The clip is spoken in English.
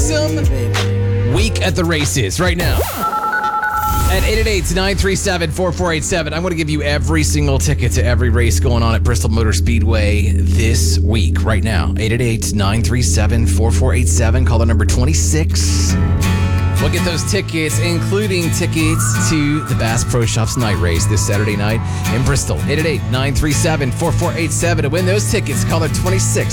awesome week at the races right now. At 888-937-4487, I'm going to give you every single ticket to every race going on at Bristol Motor Speedway this week, right now. 888-937-4487. Call the number 26. We'll get those tickets, including tickets to the Bass Pro Shops night race this Saturday night in Bristol. 888-937-4487. To win those tickets, call the 26